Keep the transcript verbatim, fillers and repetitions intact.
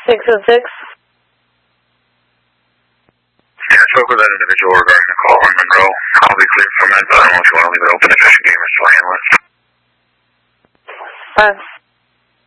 six oh six. Yeah, I spoke with that individual regarding the call on Monroe. I'll be clear from it, but I don't know if you want to leave it open if Fish and Game is still handling. Five.